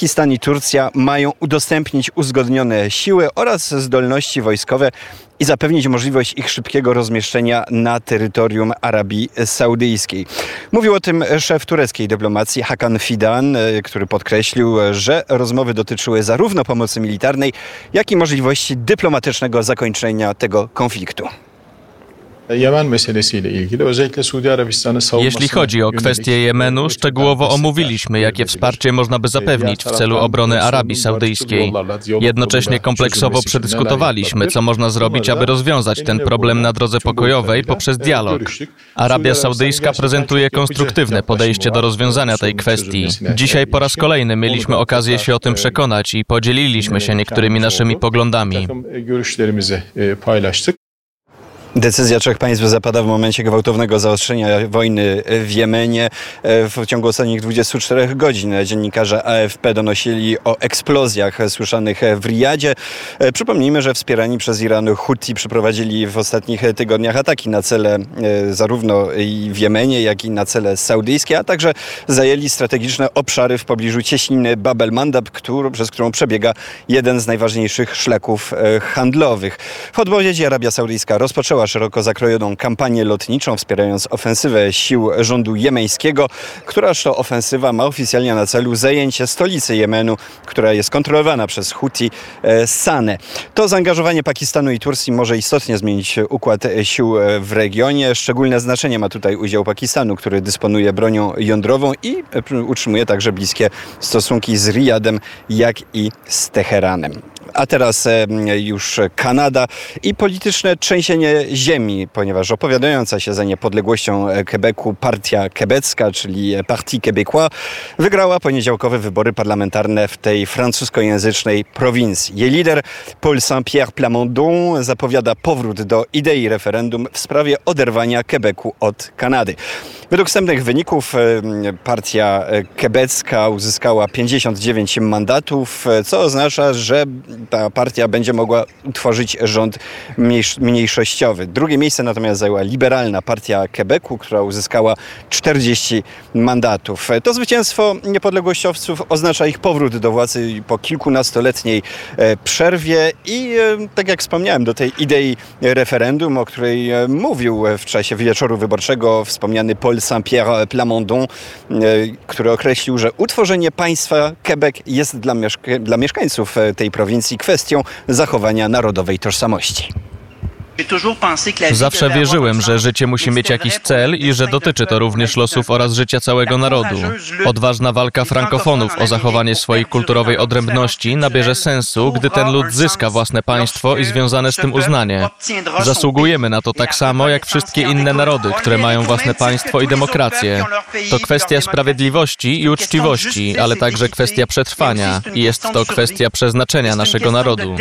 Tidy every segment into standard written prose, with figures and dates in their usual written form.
Pakistan i Turcja mają udostępnić uzgodnione siły oraz zdolności wojskowe i zapewnić możliwość ich szybkiego rozmieszczenia na terytorium Arabii Saudyjskiej. Mówił o tym szef tureckiej dyplomacji Hakan Fidan, który podkreślił, że rozmowy dotyczyły zarówno pomocy militarnej, jak i możliwości dyplomatycznego zakończenia tego konfliktu. Jeśli chodzi o kwestię Jemenu, szczegółowo omówiliśmy, jakie wsparcie można by zapewnić w celu obrony Arabii Saudyjskiej. Jednocześnie kompleksowo przedyskutowaliśmy, co można zrobić, aby rozwiązać ten problem na drodze pokojowej poprzez dialog. Arabia Saudyjska prezentuje konstruktywne podejście do rozwiązania tej kwestii. Dzisiaj po raz kolejny mieliśmy okazję się o tym przekonać i podzieliliśmy się niektórymi naszymi poglądami. Decyzja trzech państw zapada w momencie gwałtownego zaostrzenia wojny w Jemenie. W ciągu ostatnich 24 godzin dziennikarze AFP donosili o eksplozjach słyszanych w Riyadzie. Przypomnijmy, że wspierani przez Iran Huthi przeprowadzili w ostatnich tygodniach ataki na cele zarówno w Jemenie, jak i na cele saudyjskie, a także zajęli strategiczne obszary w pobliżu cieśniny Bab el-Mandab, przez którą przebiega jeden z najważniejszych szlaków handlowych. W odpowiedzi Arabia Saudyjska rozpoczęła szeroko zakrojoną kampanię lotniczą, wspierając ofensywę sił rządu jemeńskiego, któraż to ofensywa ma oficjalnie na celu zajęcie stolicy Jemenu, która jest kontrolowana przez Huthi, Sanę. To zaangażowanie Pakistanu i Turcji może istotnie zmienić układ sił w regionie. Szczególne znaczenie ma tutaj udział Pakistanu, który dysponuje bronią jądrową i utrzymuje także bliskie stosunki z Riyadem, jak i z Teheranem. A teraz już Kanada i polityczne trzęsienie ziemi, ponieważ opowiadająca się za niepodległością Quebecu partia quebecka, czyli Parti Québécois, wygrała poniedziałkowe wybory parlamentarne w tej francuskojęzycznej prowincji. Jej lider Paul Saint-Pierre Plamondon zapowiada powrót do idei referendum w sprawie oderwania Quebecu od Kanady. Według wstępnych wyników partia quebecka uzyskała 59 mandatów, co oznacza, że ta partia będzie mogła utworzyć rząd mniejszościowy. Drugie miejsce natomiast zajęła liberalna partia Quebecu, która uzyskała 40 mandatów. To zwycięstwo niepodległościowców oznacza ich powrót do władzy po kilkunastoletniej przerwie i tak jak wspomniałem, do tej idei referendum, o której mówił w czasie wieczoru wyborczego wspomniany Paul Saint-Pierre Plamondon, który określił, że utworzenie państwa Quebec jest dla mieszkańców tej prowincji kwestią zachowania narodowej tożsamości. Zawsze wierzyłem, że życie musi mieć jakiś cel i że dotyczy to również losów oraz życia całego narodu. Odważna walka frankofonów o zachowanie swojej kulturowej odrębności nabierze sensu, gdy ten lud zyska własne państwo i związane z tym uznanie. Zasługujemy na to tak samo jak wszystkie inne narody, które mają własne państwo i demokrację. To kwestia sprawiedliwości i uczciwości, ale także kwestia przetrwania i jest to kwestia przeznaczenia naszego narodu.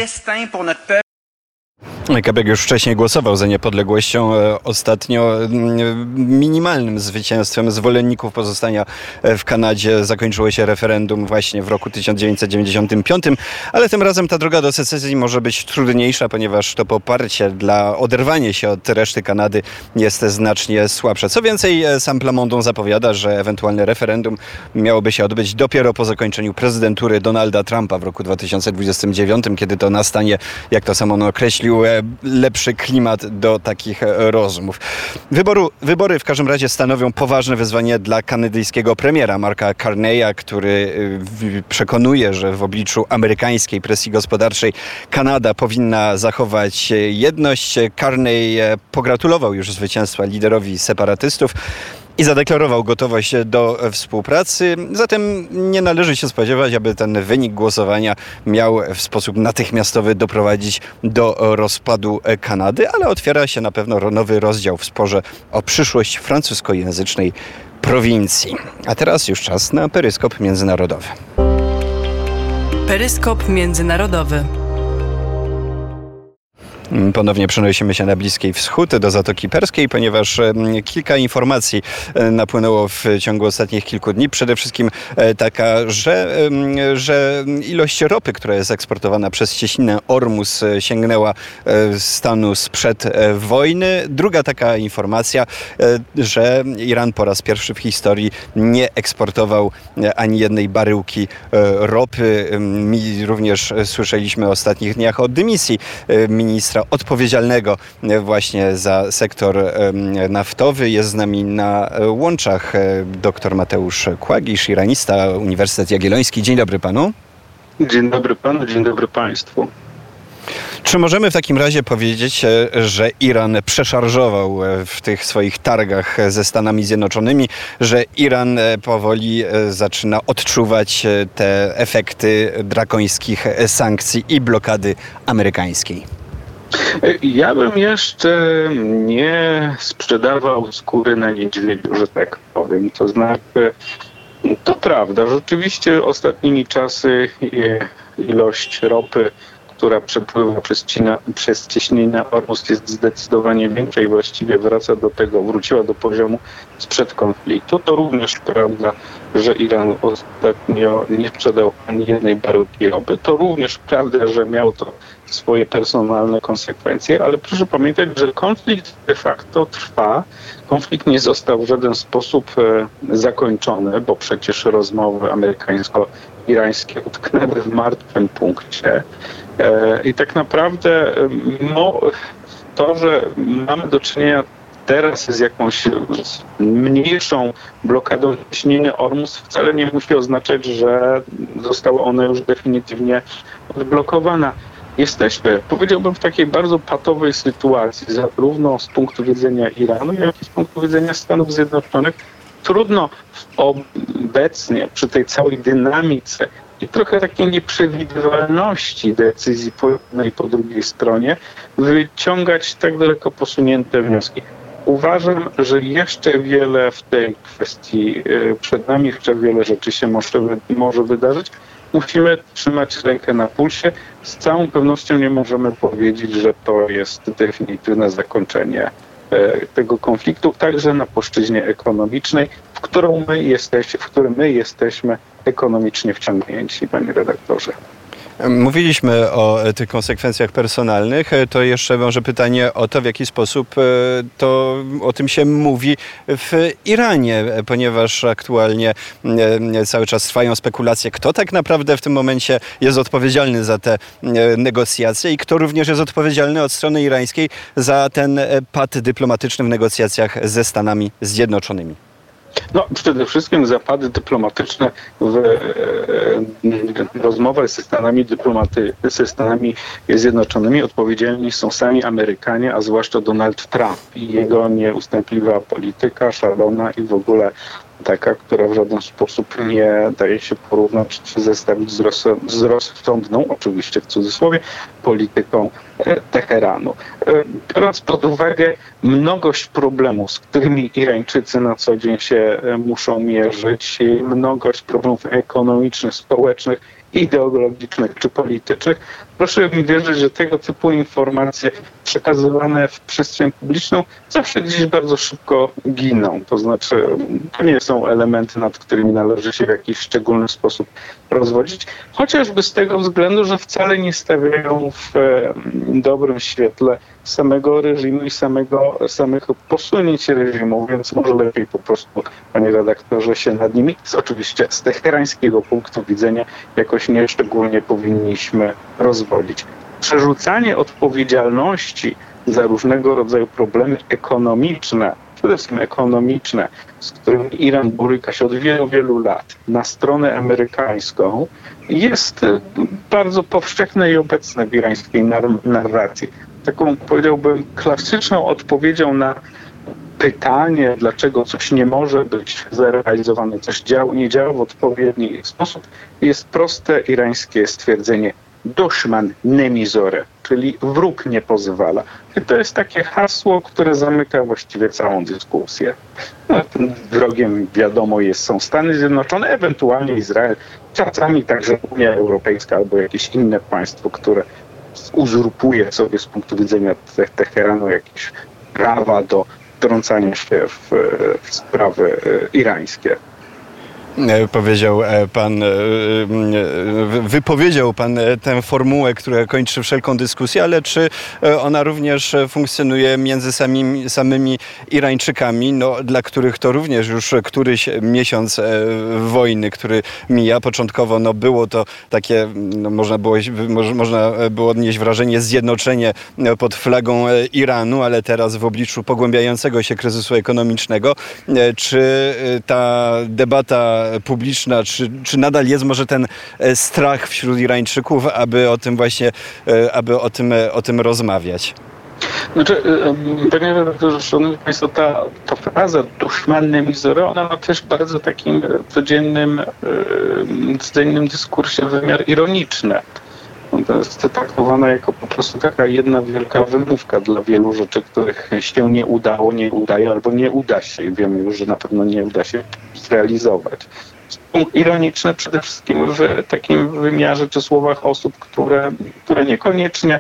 Quebec już wcześniej głosował za niepodległością. Ostatnio minimalnym zwycięstwem zwolenników pozostania w Kanadzie zakończyło się referendum właśnie w roku 1995, ale tym razem ta droga do secesji może być trudniejsza, ponieważ to poparcie dla oderwania się od reszty Kanady jest znacznie słabsze. Co więcej, sam Plamondon zapowiada, że ewentualne referendum miałoby się odbyć dopiero po zakończeniu prezydentury Donalda Trumpa w roku 2029, kiedy to nastanie, jak to sam on określił, lepszy klimat do takich rozmów. Wybory w każdym razie stanowią poważne wyzwanie dla kanadyjskiego premiera Marka Carneya, który przekonuje, że w obliczu amerykańskiej presji gospodarczej Kanada powinna zachować jedność. Carney pogratulował już zwycięstwa liderowi separatystów i zadeklarował gotowość do współpracy. Zatem nie należy się spodziewać, aby ten wynik głosowania miał w sposób natychmiastowy doprowadzić do rozpadu Kanady, ale otwiera się na pewno nowy rozdział w sporze o przyszłość francuskojęzycznej prowincji. A teraz już czas na peryskop międzynarodowy. Peryskop międzynarodowy. Ponownie przenosimy się na Bliski Wschód, do Zatoki Perskiej, ponieważ kilka informacji napłynęło w ciągu ostatnich kilku dni. Przede wszystkim taka, że ilość ropy, która jest eksportowana przez cieśninę Ormus, sięgnęła stanu sprzed wojny. Druga taka informacja, że Iran po raz pierwszy w historii nie eksportował ani jednej baryłki ropy. Również słyszeliśmy w ostatnich dniach o dymisji ministra odpowiedzialnego właśnie za sektor naftowy. Jest z nami na łączach dr Mateusz Kłagisz, iranista, Uniwersytet Jagielloński. Dzień dobry panu. Dzień dobry panu, dzień dobry państwu. Czy możemy w takim razie powiedzieć, że Iran przeszarżował w tych swoich targach ze Stanami Zjednoczonymi, że Iran powoli zaczyna odczuwać te efekty drakońskich sankcji i blokady amerykańskiej? Ja bym jeszcze nie sprzedawał skóry na niedźwiedziu, że tak powiem. To znaczy, to prawda, rzeczywiście ostatnimi czasy ilość ropy, która przepływa przez cieśninę Ormus, jest zdecydowanie większa i właściwie wróciła do poziomu sprzed konfliktu. To również prawda, że Iran ostatnio nie sprzedał ani jednej baryłki ropy. To również prawda, że miał to swoje personalne konsekwencje, ale proszę pamiętać, że konflikt de facto trwa. Konflikt nie został w żaden sposób zakończony, bo przecież rozmowy amerykańsko-irańskie utknęły w martwym punkcie. I tak naprawdę to, że mamy do czynienia teraz z jakąś mniejszą blokadą cieśniny Ormus, wcale nie musi oznaczać, że została ona już definitywnie odblokowana. Jesteśmy, powiedziałbym, w takiej bardzo patowej sytuacji, zarówno z punktu widzenia Iranu, jak i z punktu widzenia Stanów Zjednoczonych. Trudno obecnie przy tej całej dynamice i trochę takiej nieprzewidywalności decyzji po jednej i po drugiej stronie wyciągać tak daleko posunięte wnioski. Uważam, że jeszcze wiele w tej kwestii przed nami, jeszcze wiele rzeczy się może wydarzyć. Musimy trzymać rękę na pulsie. Z całą pewnością nie możemy powiedzieć, że to jest definitywne zakończenie tego konfliktu, także na płaszczyźnie ekonomicznej, w którym my jesteśmy ekonomicznie wciągnięci, panie redaktorze. Mówiliśmy o tych konsekwencjach personalnych. To jeszcze może pytanie o to, w jaki sposób o tym się mówi w Iranie, ponieważ aktualnie cały czas trwają spekulacje, kto tak naprawdę w tym momencie jest odpowiedzialny za te negocjacje i kto również jest odpowiedzialny od strony irańskiej za ten pad dyplomatyczny w negocjacjach ze Stanami Zjednoczonymi. No, przede wszystkim zapady dyplomatyczne w rozmowach ze Stanami Zjednoczonymi odpowiedzialni są sami Amerykanie, a zwłaszcza Donald Trump i jego nieustępliwa polityka, szalona i w ogóle taka, która w żaden sposób nie daje się porównać czy zestawić z rozsądną, oczywiście w cudzysłowie, polityką Teheranu. Biorąc pod uwagę mnogość problemów, z którymi Irańczycy na co dzień się muszą mierzyć, mnogość problemów ekonomicznych, społecznych, ideologicznych czy politycznych, proszę mi wierzyć, że tego typu informacje przekazywane w przestrzeń publiczną zawsze gdzieś bardzo szybko giną. To znaczy, to nie są elementy, nad którymi należy się w jakiś szczególny sposób rozwodzić, chociażby z tego względu, że wcale nie stawiają w dobrym świetle samego reżimu i samych posunięć reżimu, więc może lepiej po prostu, panie redaktorze, się nad nimi, oczywiście z teherańskiego punktu widzenia, jakoś nie szczególnie powinniśmy rozwodzić. Przerzucanie odpowiedzialności za różnego rodzaju problemy ekonomiczne, przede wszystkim ekonomiczne, z którymi Iran boryka się od wielu, wielu lat, na stronę amerykańską, jest bardzo powszechne i obecne w irańskiej narracji. Taką, powiedziałbym, klasyczną odpowiedzią na pytanie, dlaczego coś nie może być zrealizowane, coś nie działa w odpowiedni sposób, jest proste irańskie stwierdzenie duszman nemizore, czyli wróg nie pozwala. I to jest takie hasło, które zamyka właściwie całą dyskusję. Tym wrogiem, wiadomo, są Stany Zjednoczone, ewentualnie Izrael, czasami także Unia Europejska albo jakieś inne państwo, które uzurpuje sobie z punktu widzenia Teheranu jakieś prawa do wtrącania się w sprawy irańskie. Wypowiedział pan tę formułę, która kończy wszelką dyskusję, ale czy ona również funkcjonuje między samymi Irańczykami, dla których to również już któryś miesiąc wojny, który mija. Początkowo było to takie, można było odnieść wrażenie zjednoczenie pod flagą Iranu, ale teraz w obliczu pogłębiającego się kryzysu ekonomicznego, czy ta debata publiczna, czy nadal jest może ten strach wśród Irańczyków, aby o tym rozmawiać? Znaczy, panie redaktorze, szanowni państwo, ta fraza duszman mizory, ona ma też bardzo takim codziennym dyskursie wymiar ironiczny. To jest traktowana jako po prostu taka jedna wielka wymówka dla wielu rzeczy, których się nie udało, nie udaje albo nie uda się. I wiemy już, że na pewno nie uda się zrealizować. Ironiczne przede wszystkim w takim wymiarze czy słowach osób, które niekoniecznie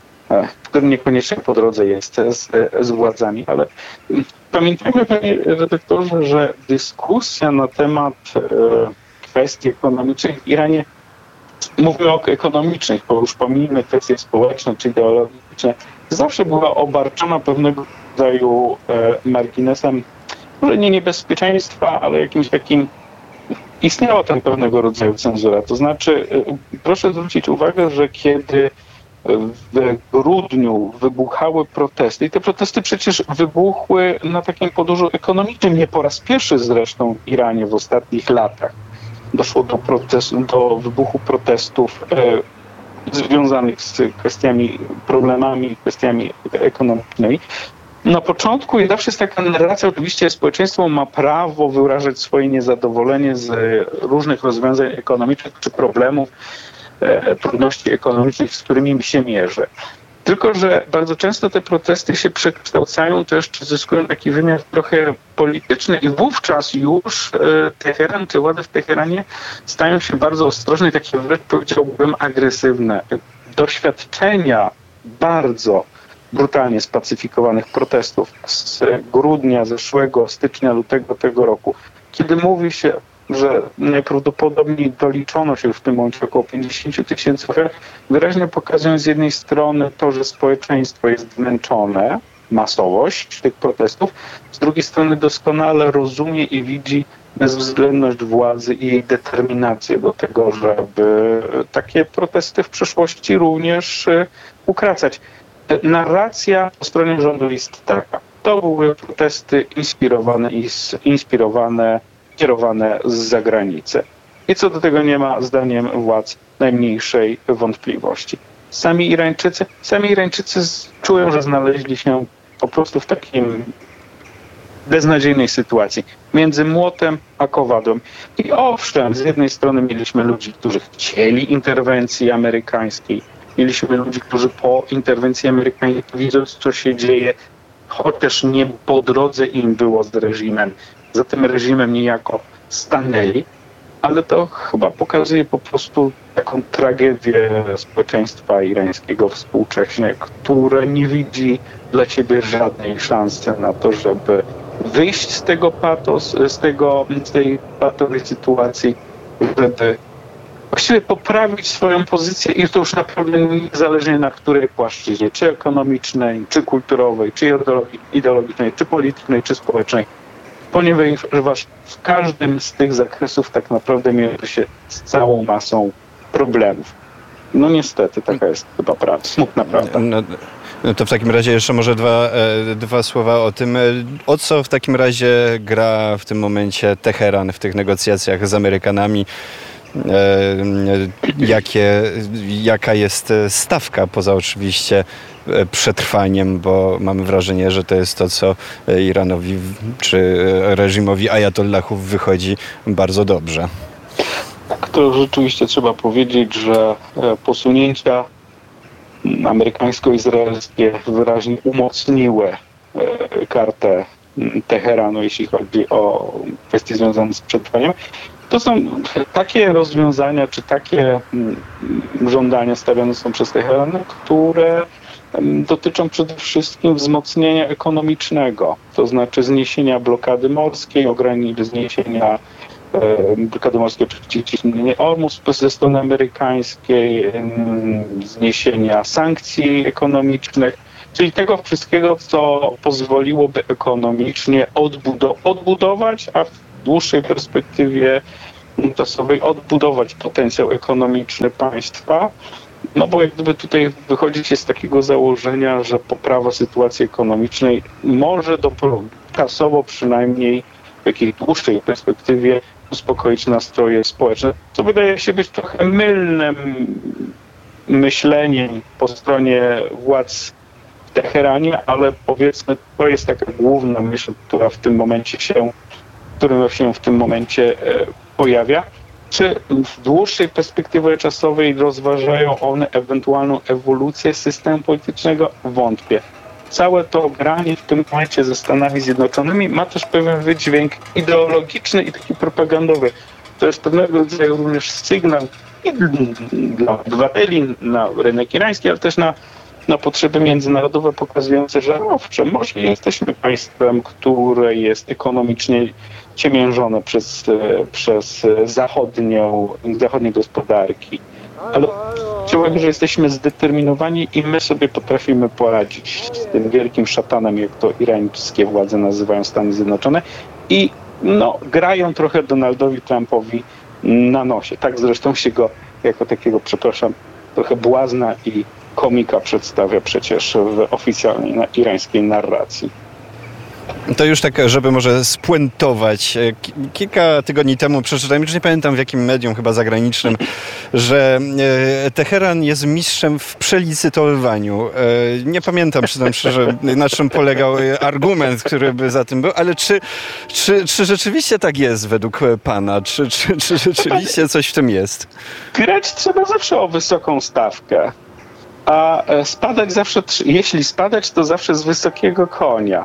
po drodze jest z władzami, ale pamiętajmy, panie redaktorze, że dyskusja na temat kwestii ekonomicznych w Iranie, mówimy o ekonomicznych, bo już pomijmy kwestie społeczne czy ideologiczne, zawsze była obarczona pewnego rodzaju marginesem, może nie niebezpieczeństwa, ale jakimś takim, istniała tam pewnego rodzaju cenzura. To znaczy, proszę zwrócić uwagę, że kiedy w grudniu wybuchały protesty, i te protesty przecież wybuchły na takim podłożu ekonomicznym, nie po raz pierwszy zresztą w Iranie w ostatnich latach. Doszło do wybuchu protestów związanych z kwestiami ekonomicznymi. Na początku zawsze jest taka narracja, oczywiście społeczeństwo ma prawo wyrażać swoje niezadowolenie z różnych rozwiązań ekonomicznych czy problemów, trudności ekonomicznych, z którymi się mierzy. Tylko że bardzo często te protesty się przekształcają też, czy zyskują taki wymiar trochę polityczny i wówczas już Teheran, czy władze w Teheranie stają się bardzo ostrożne i takie wręcz powiedziałbym agresywne. Doświadczenia bardzo brutalnie spacyfikowanych protestów z grudnia zeszłego, stycznia, lutego tego roku, kiedy mówi się, że najprawdopodobniej doliczono się już w tym momencie około 50 000 ofiar, wyraźnie pokazują z jednej strony to, że społeczeństwo jest zmęczone, masowość tych protestów, z drugiej strony doskonale rozumie i widzi bezwzględność władzy i jej determinację do tego, żeby takie protesty w przyszłości również ukracać. Narracja po stronie rządu jest taka. To były protesty kierowane z zagranicy. I co do tego nie ma, zdaniem władz, najmniejszej wątpliwości. Sami Irańczycy czują, że znaleźli się po prostu w takim beznadziejnej sytuacji. Między młotem a kowadłem. I owszem, z jednej strony mieliśmy ludzi, którzy chcieli interwencji amerykańskiej. Mieliśmy ludzi, którzy po interwencji amerykańskiej, widząc co się dzieje, chociaż nie po drodze im było z reżimem, za tym reżimem niejako stanęli, ale to chyba pokazuje po prostu taką tragedię społeczeństwa irańskiego współcześnie, które nie widzi dla siebie żadnej szansy na to, żeby wyjść z tej patowej sytuacji, żeby właściwie poprawić swoją pozycję i to już naprawdę niezależnie na której płaszczyźnie, czy ekonomicznej, czy kulturowej, czy ideologicznej, czy politycznej, czy społecznej, ponieważ w każdym z tych zakresów tak naprawdę mierzy się z całą masą problemów. No niestety, taka jest chyba prawda, smutna prawda. No to w takim razie jeszcze może dwa słowa o tym, o co w takim razie gra w tym momencie Teheran w tych negocjacjach z Amerykanami. Jaka jest stawka, poza oczywiście przetrwaniem, bo mamy wrażenie, że to jest to, co Iranowi czy reżimowi ajatollahów wychodzi bardzo dobrze. Tak, to rzeczywiście trzeba powiedzieć, że posunięcia amerykańsko-izraelskie wyraźnie umocniły kartę Teheranu, jeśli chodzi o kwestie związane z przetrwaniem. To są takie rozwiązania, czy takie żądania stawiane są przez Teheran, które dotyczą przede wszystkim wzmocnienia ekonomicznego, to znaczy zniesienia blokady morskiej, zniesienia blokady morskiej przeciwciśnienia Ormus ze strony amerykańskiej, zniesienia sankcji ekonomicznych, czyli tego wszystkiego, co pozwoliłoby ekonomicznie odbudować, a w dłuższej perspektywie czasowej odbudować potencjał ekonomiczny państwa. No bo jak gdyby tutaj wychodzi się z takiego założenia, że poprawa sytuacji ekonomicznej może czasowo przynajmniej w jakiejś dłuższej perspektywie uspokoić nastroje społeczne, co wydaje się być trochę mylnym myśleniem po stronie władz w Teheranie, ale powiedzmy to jest taka główna myśl, która w tym momencie pojawia. Czy w dłuższej perspektywie czasowej rozważają one ewentualną ewolucję systemu politycznego? Wątpię. Całe to granie w tym momencie ze Stanami Zjednoczonymi ma też pewien wydźwięk ideologiczny i taki propagandowy. To jest pewnego rodzaju również sygnał i dla obywateli na rynek irański, ale też na potrzeby międzynarodowe pokazujące, że owszem, może jesteśmy państwem, które jest ekonomicznie ciemiężone przez zachodnie gospodarki. Ale czułem, że jesteśmy zdeterminowani i my sobie potrafimy poradzić z tym wielkim szatanem, jak to irańskie władze nazywają Stany Zjednoczone i grają trochę Donaldowi Trumpowi na nosie. Tak zresztą się go jako takiego, trochę błazna i komika przedstawia przecież w oficjalnej irańskiej narracji. To już tak, żeby może spuentować. Kilka tygodni temu przeczytałem, już nie pamiętam w jakim medium, chyba zagranicznym, że Teheran jest mistrzem w przelicytowywaniu. Nie pamiętam, przyznam szczerze, na czym polegał argument, który by za tym był, ale czy rzeczywiście tak jest według pana? Czy rzeczywiście coś w tym jest? Grać trzeba zawsze o wysoką stawkę, a spadać zawsze, jeśli spadać, to zawsze z wysokiego konia.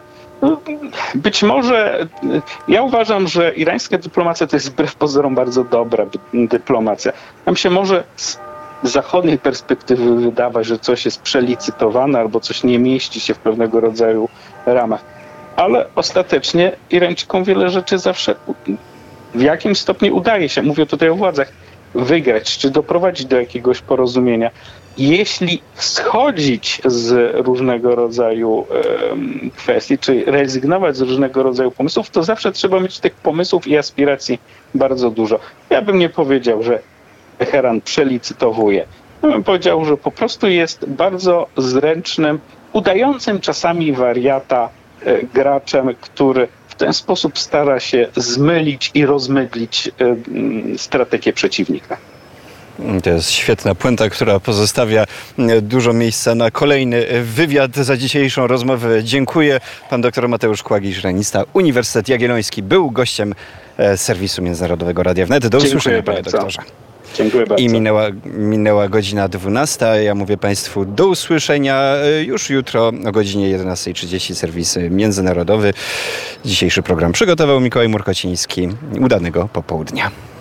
Być może, ja uważam, że irańska dyplomacja to jest wbrew pozorom bardzo dobra dyplomacja. Nam się może z zachodniej perspektywy wydawać, że coś jest przelicytowane albo coś nie mieści się w pewnego rodzaju ramach. Ale ostatecznie Irańczykom wiele rzeczy zawsze w jakimś stopniu udaje się, mówię tutaj o władzach, wygrać czy doprowadzić do jakiegoś porozumienia. Jeśli schodzić z różnego rodzaju kwestii, czy rezygnować z różnego rodzaju pomysłów, to zawsze trzeba mieć tych pomysłów i aspiracji bardzo dużo. Ja bym nie powiedział, że Teheran przelicytowuje. Ja bym powiedział, że po prostu jest bardzo zręcznym, udającym czasami wariata graczem, który w ten sposób stara się zmylić i rozmydlić strategię przeciwnika. To jest świetna puenta, która pozostawia dużo miejsca na kolejny wywiad. Za dzisiejszą rozmowę dziękuję. Pan dr Mateusz Kłagiś-Renista, Uniwersytet Jagielloński, był gościem serwisu Międzynarodowego Radia Wnet. Do usłyszenia, panie doktorze. Dziękuję bardzo. I minęła godzina 12. Ja mówię państwu do usłyszenia już jutro o godzinie 11:30. Serwis międzynarodowy. Dzisiejszy program przygotował Mikołaj Murkociński. Udanego popołudnia.